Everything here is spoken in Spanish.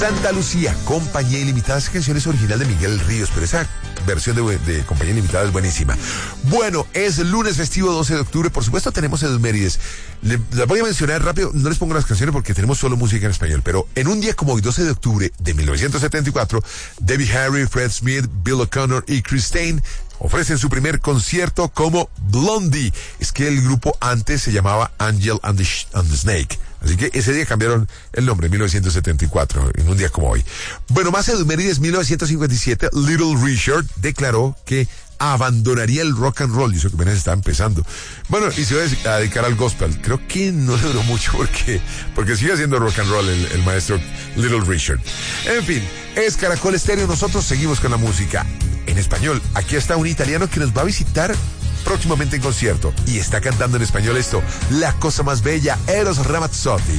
Santa Lucía, Compañía Ilimitada. Esa canción es original de Miguel Ríos, pero esa versión de Compañía Ilimitada es buenísima. Bueno, es lunes festivo 12 de octubre. Por supuesto tenemos efemérides. Las voy a mencionar rápido. No les pongo las canciones porque tenemos solo música en español. Pero en un día como hoy, 12 de octubre de 1974, Debbie Harry, Fred Smith, Bill O'Connor y Chris Stein ofrecen su primer concierto como Blondie. Es que el grupo antes se llamaba Angel and the Snake. Así que ese día cambiaron el nombre, en 1974, en un día como hoy. Bueno, más efemérides, 1957, Little Richard declaró que abandonaría el rock and roll, y eso que apenas está empezando. Bueno, y se va a dedicar al gospel. Creo que no le duró mucho porque sigue haciendo rock and roll el maestro Little Richard. En fin, es Caracol Estéreo, nosotros seguimos con la música en español. Aquí está un italiano que nos va a visitar próximamente en concierto y está cantando en español esto, La Cosa Más Bella, Eros Ramazzotti.